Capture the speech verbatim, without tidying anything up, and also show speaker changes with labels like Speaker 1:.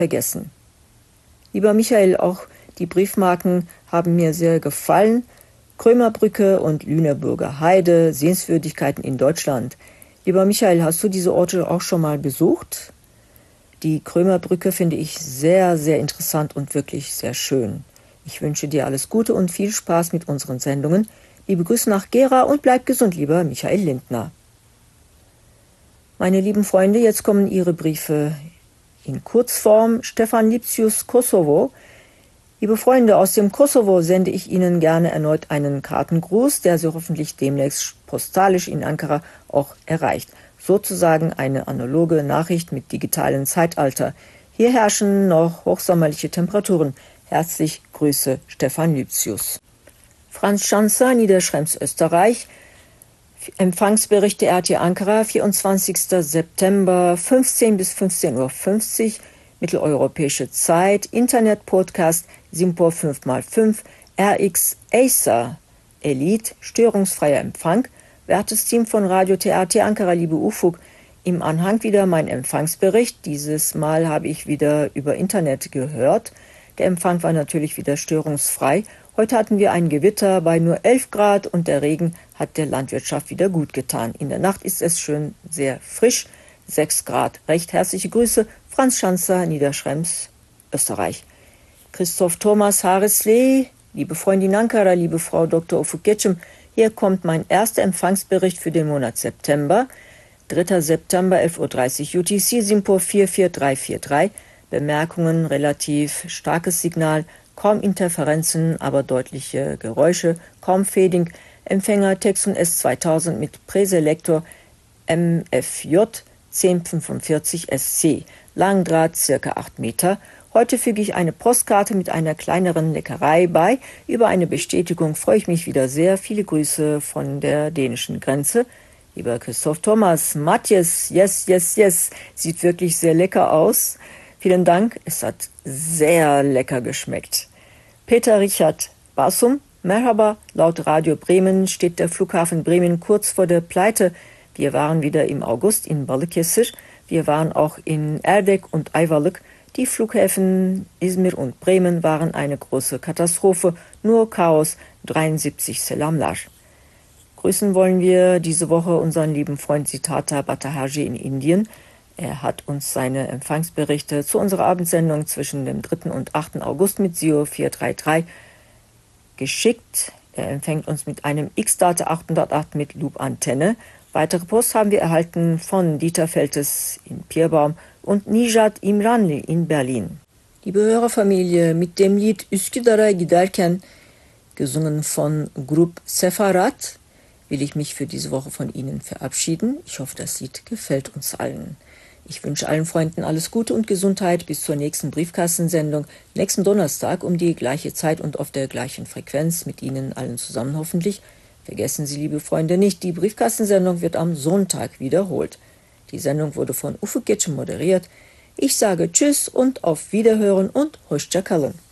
Speaker 1: vergessen. Lieber Michael, auch die Briefmarken haben mir sehr gefallen. Krömerbrücke und Lüneburger Heide, Sehenswürdigkeiten in Deutschland. Lieber Michael, hast du diese Orte auch schon mal besucht? Die Krömerbrücke finde ich sehr, sehr interessant und wirklich sehr schön. Ich wünsche dir alles Gute und viel Spaß mit unseren Sendungen. Liebe Grüße nach Gera und bleib gesund, lieber Michael Lindner. Meine lieben Freunde, jetzt kommen Ihre Briefe in Kurzform. Stefan Lipsius, Kosovo. Liebe Freunde, aus dem Kosovo sende ich Ihnen gerne erneut einen Kartengruß, der Sie hoffentlich demnächst postalisch in Ankara auch erreicht. Sozusagen eine analoge Nachricht mit digitalem Zeitalter. Hier herrschen noch hochsommerliche Temperaturen. Herzlich Grüße, Stefan Lipsius. Franz Schanzer, Niederschrems, Österreich. Empfangsberichte R T Ankara, vierundzwanzigster September, fünfzehn bis fünfzehn Uhr fünfzig, mitteleuropäische Zeit, Internet-Podcast, Simpor fünf mal fünf, R X Acer, Elite, störungsfreier Empfang, wertes Team von Radio T R T Ankara, liebe Ufuk, im Anhang wieder mein Empfangsbericht. Dieses Mal habe ich wieder über Internet gehört. Der Empfang war natürlich wieder störungsfrei. Heute hatten wir ein Gewitter bei nur elf Grad und der Regen hat der Landwirtschaft wieder gut getan. In der Nacht ist es schön sehr frisch, sechs Grad. Recht herzliche Grüße, Franz Schanzer, Niederschrems, Österreich. Christoph Thomas Hareslee, liebe Freundin Ankara, liebe Frau Doktor Ufuk-Getschem, hier kommt mein erster Empfangsbericht für den Monat September. dritter September, elf Uhr dreißig U T C, Simpor vier vier drei vier drei. Bemerkungen, relativ starkes Signal, kaum Interferenzen, aber deutliche Geräusche, kaum Fading, Empfänger Texon S zweitausend mit Präselektor M F J zehn fünfundvierzig S C, Langdraht circa acht Meter. Heute füge ich eine Postkarte mit einer kleineren Leckerei bei. Über eine Bestätigung freue ich mich wieder sehr. Viele Grüße von der dänischen Grenze. Lieber Christoph Thomas, Matthias, yes, yes, yes, sieht wirklich sehr lecker aus. Vielen Dank, es hat sehr lecker geschmeckt. Peter Richard Basum, Merhaba, laut Radio Bremen steht der Flughafen Bremen kurz vor der Pleite. Wir waren wieder im August in Balıkesir, wir waren auch in Erdek und Ayvalık. Die Flughäfen Izmir und Bremen waren eine große Katastrophe, nur Chaos, dreiundsiebzig Selamlar. Grüßen wollen wir diese Woche unseren lieben Freund Sitata Bhattacharjee in Indien. Er hat uns seine Empfangsberichte zu unserer Abendsendung zwischen dem dritten und achten August mit Sio vier drei drei geschickt. Er empfängt uns mit einem X-Data achthundertacht mit Loop-Antenne. Weitere Post haben wir erhalten von Dieter Feltes in Pierbaum und Nijat Imranli in Berlin. Liebe Hörerfamilie, mit dem Lied Üsküdar'a giderken, gesungen von Grup Sefarat, will ich mich für diese Woche von Ihnen verabschieden. Ich hoffe, das Lied gefällt uns allen. Ich wünsche allen Freunden alles Gute und Gesundheit bis zur nächsten Briefkastensendung, nächsten Donnerstag um die gleiche Zeit und auf der gleichen Frequenz, mit Ihnen allen zusammen hoffentlich. Vergessen Sie, liebe Freunde, nicht, die Briefkastensendung wird am Sonntag wiederholt. Die Sendung wurde von Ufuk-Getschem moderiert. Ich sage Tschüss und auf Wiederhören und Hoşça kalın.